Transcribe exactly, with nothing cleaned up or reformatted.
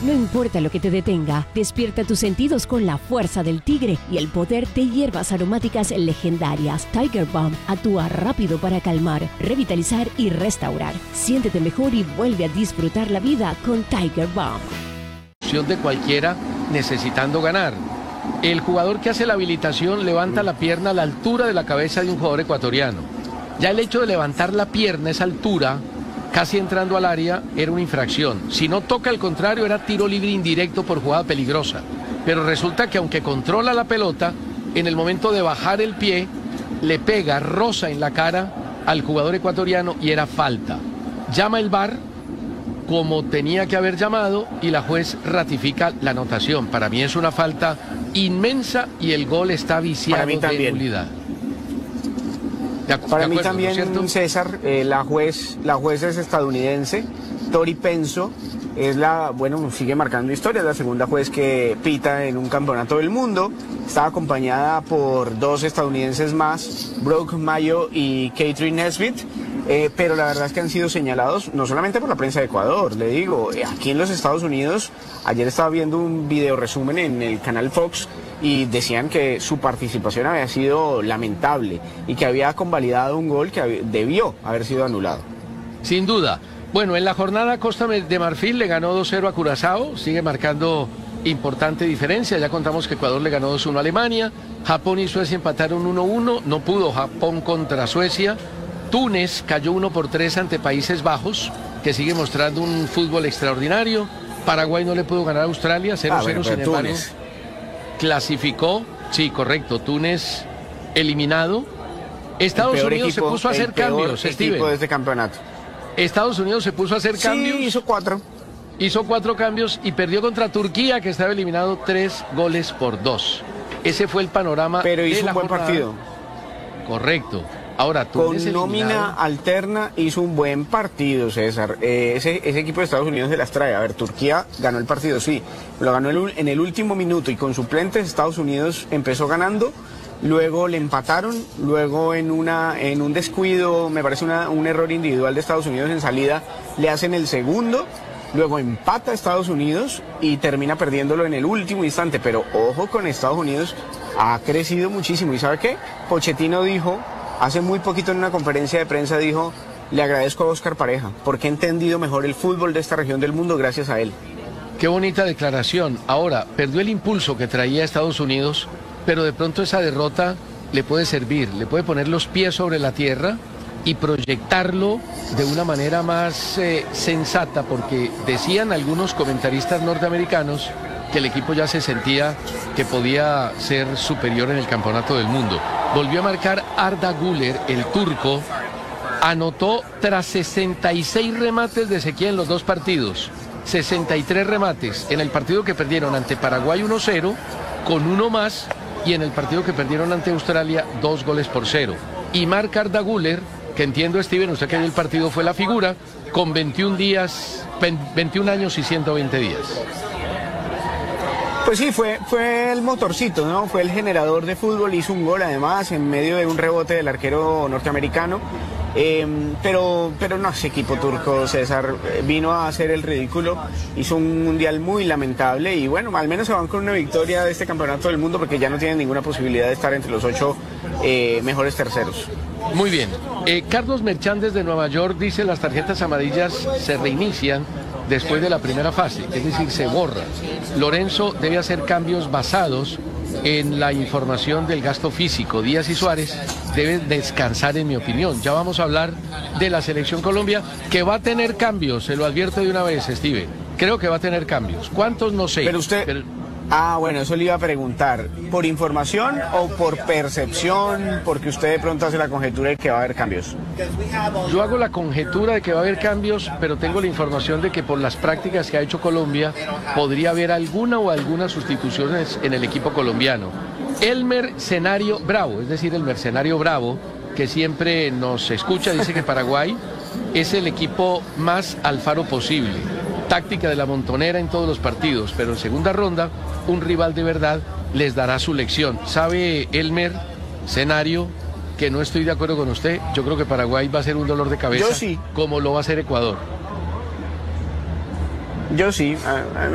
No importa lo que te detenga, despierta tus sentidos con la fuerza del tigre y el poder de hierbas aromáticas legendarias. Tiger Balm actúa rápido para calmar, revitalizar y restaurar. Siéntete mejor y vuelve a disfrutar la vida con Tiger Balm. De cualquiera necesitando ganar. El jugador que hace la habilitación levanta la pierna a la altura de la cabeza de un jugador ecuatoriano. Ya el hecho de levantar la pierna a esa altura, casi entrando al área, era una infracción. Si no toca al contrario, era tiro libre indirecto por jugada peligrosa. Pero resulta que aunque controla la pelota, en el momento de bajar el pie, le pega, roza en la cara al jugador ecuatoriano y era falta. Llama el V A R como tenía que haber llamado y la juez ratifica la anotación. Para mí es una falta inmensa y el gol está viciado de nulidad. De, Para de mí acuerdo, también, ¿no, César, eh, la juez, la juez es estadounidense, Tori Penso, es la, bueno, sigue marcando historia, es la segunda juez que pita en un campeonato del mundo, está acompañada por dos estadounidenses más, Brooke Mayo y Catherine Nesbitt, eh, pero la verdad es que han sido señalados no solamente por la prensa de Ecuador, le digo, aquí en los Estados Unidos, ayer estaba viendo un video resumen en el canal Fox, y decían que su participación había sido lamentable y que había convalidado un gol que debió haber sido anulado. Sin duda. Bueno, en la jornada Costa de Marfil le ganó dos cero a Curazao, sigue marcando importante diferencia, ya contamos que Ecuador le ganó dos uno a Alemania, Japón y Suecia empataron uno uno, no pudo Japón contra Suecia, Túnez cayó uno por tres ante Países Bajos, que sigue mostrando un fútbol extraordinario, Paraguay no le pudo ganar a Australia, cero cero, ah, bueno, sin embargo... Túnez clasificó, sí, correcto, Túnez eliminado. Estados Unidos equipo, se puso a hacer cambios, Steven. De este campeonato. Estados Unidos se puso a hacer sí, cambios. hizo cuatro. Hizo cuatro cambios y perdió contra Turquía, que estaba eliminado tres goles por dos. Ese fue el panorama. Pero hizo de la un buen jornada. partido. Correcto. Ahora, Túnez con nómina eliminado. Alterna hizo un buen partido, César. Eh, ese, ese equipo de Estados Unidos se las trae. A ver, Turquía ganó el partido, sí, lo ganó en el último minuto y con suplentes Estados Unidos empezó ganando, luego le empataron, luego en, una, en un descuido, me parece una, un error individual de Estados Unidos en salida, le hacen el segundo, luego empata Estados Unidos y termina perdiéndolo en el último instante. Pero ojo con Estados Unidos, ha crecido muchísimo. ¿Y sabe qué? Pochettino dijo... Hace muy poquito en una conferencia de prensa dijo, le agradezco a Oscar Pareja, porque he entendido mejor el fútbol de esta región del mundo gracias a él. Qué bonita declaración. Ahora, perdió el impulso que traía Estados Unidos, pero de pronto esa derrota le puede servir, le puede poner los pies sobre la tierra y proyectarlo de una manera más eh, sensata, porque decían algunos comentaristas norteamericanos que el equipo ya se sentía que podía ser superior en el campeonato del mundo. Volvió a marcar Arda Güler, el turco, anotó tras sesenta y seis remates de sequía en los dos partidos, sesenta y tres remates en el partido que perdieron ante Paraguay uno cero, con uno más, y en el partido que perdieron ante Australia dos goles por cero. Y marca Arda Güler, que entiendo, Steven, usted que en el partido fue la figura, con veintiún días, veintiún años y ciento veinte días. Pues sí, fue, fue el motorcito, ¿no? Fue el generador de fútbol, hizo un gol además en medio de un rebote del arquero norteamericano. Eh, pero, pero no, ese equipo turco, César, vino a hacer el ridículo, hizo un mundial muy lamentable y bueno, al menos se van con una victoria de este campeonato del mundo porque ya no tienen ninguna posibilidad de estar entre los ocho eh, mejores terceros. Muy bien. Eh, Carlos Merchán desde Nueva York dice las tarjetas amarillas se reinician después de la primera fase, es decir, se borran. Lorenzo debe hacer cambios basados en la información del gasto físico. Díaz y Suárez deben descansar, en mi opinión. Ya vamos a hablar de la Selección Colombia, que va a tener cambios, se lo advierto de una vez, Steven. Creo que va a tener cambios. ¿Cuántos? No sé. Pero usted... Pero... Ah, bueno, eso le iba a preguntar. ¿Por información o por percepción? Porque usted de pronto hace la conjetura de que va a haber cambios. Yo hago la conjetura de que va a haber cambios, pero tengo la información de que por las prácticas que ha hecho Colombia, podría haber alguna o algunas sustituciones en el equipo colombiano. El mercenario Bravo, es decir, el mercenario Bravo, que siempre nos escucha, dice que Paraguay es el equipo más Alfaro posible. Táctica de la montonera en todos los partidos, pero en segunda ronda un rival de verdad les dará su lección. ¿Sabe, Elmer, escenario, que no estoy de acuerdo con usted? Yo creo que Paraguay va a ser un dolor de cabeza, Yo sí. como lo va a ser Ecuador. Yo sí. A, a